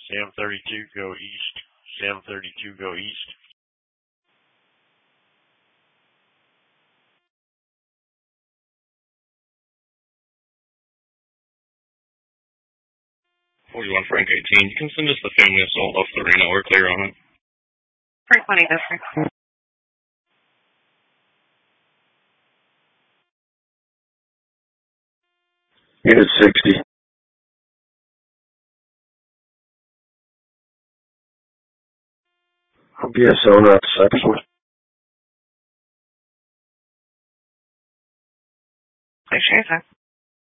Sam 32, go east. Sam 32, go east. Frank 18. You can send us the family assault off the Reno. We're clear on it. Frank 20 district. Unit 60. BSO not Cypresswood. Appreciate that.